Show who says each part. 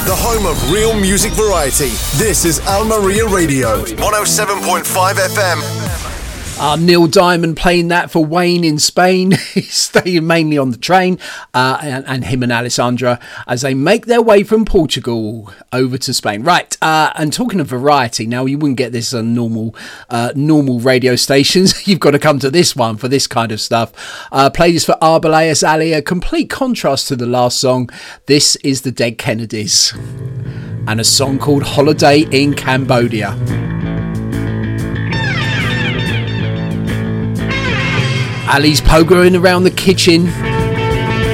Speaker 1: the home of real music variety. This is Almeria Radio, 107.5 FM.
Speaker 2: Neil Diamond playing that for Wayne in Spain. He's staying mainly on the train, and him and Alessandra as they make their way from Portugal over to Spain. Right, and talking of variety, now you wouldn't get this on normal radio stations. You've got to come to this one for this kind of stuff. Play this for Arbaleas Ali, a complete contrast to the last song. This is the Dead Kennedys and a song called Holiday in Cambodia. Ali's pogoing around the kitchen,